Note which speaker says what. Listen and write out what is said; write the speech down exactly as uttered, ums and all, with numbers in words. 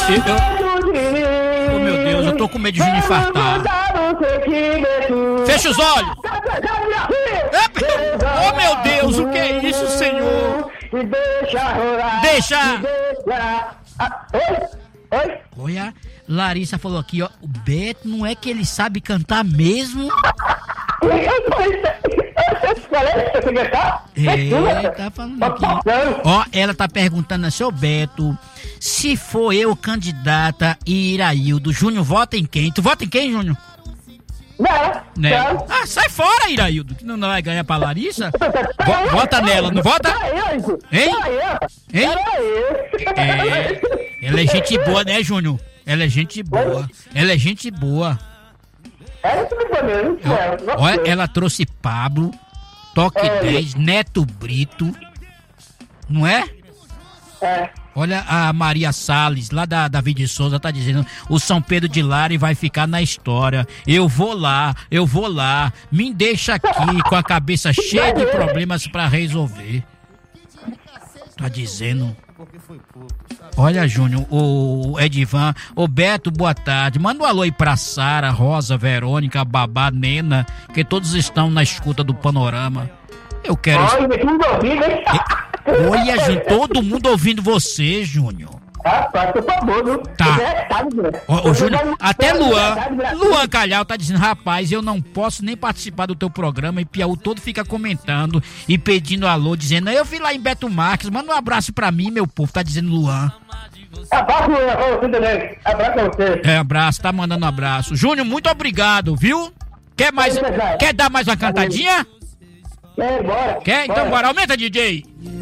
Speaker 1: Eu... Oh, meu Deus, eu tô com medo de vir infartar. Fecha os olhos. Oh, meu Deus, o que é isso, Senhor? Deixa. Oi? Olha, Larissa falou aqui, ó, o Beto não é que ele sabe cantar mesmo? É, tá falando aqui. Ó, ela tá perguntando a seu Beto, se for eu candidata e Iraildo, Júnior vota em quem? Tu vota em quem, Júnior?
Speaker 2: Não,
Speaker 1: né?
Speaker 2: não.
Speaker 1: Ah, sai fora, Iraildo, que não vai ganhar pra Larissa. Vo- vota nela, não vota? Hein? Hein? É, ela é gente boa, né, Júnior? Ela é gente boa. Ela é gente boa. Olha, ela trouxe Pablo, Toque dez, Neto Brito, não é?
Speaker 2: É.
Speaker 1: Olha a Maria Salles, lá da Davi de Souza, tá dizendo, o São Pedro de Lari vai ficar na história. Eu vou lá, eu vou lá, me deixa aqui com a cabeça cheia de problemas pra resolver. Tá dizendo. Olha, Júnior, o Edivan, o Beto, boa tarde. Manda um alô aí pra Sara, Rosa, Verônica, Babá, Nena, que todos estão na escuta do Panorama. Eu quero... Olha, Júnior, todo mundo ouvindo você, Júnior.
Speaker 2: Rapaz, por favor,
Speaker 1: tá. Ô, ô, Júnior, até Luan, Luan Calhau tá dizendo, rapaz, eu não posso nem participar do teu programa, e Piauí todo fica comentando e pedindo alô, dizendo, eu vi lá em Beto Marques, manda um abraço pra mim, meu povo, tá dizendo Luan.
Speaker 2: Abraço, Luan, pra você também. Abraço pra você.
Speaker 1: É, abraço, tá mandando um abraço. Júnior, muito obrigado, viu? Quer mais, quer dar mais uma cantadinha?
Speaker 2: Quer, bora.
Speaker 1: Quer? Então bora, aumenta, D J.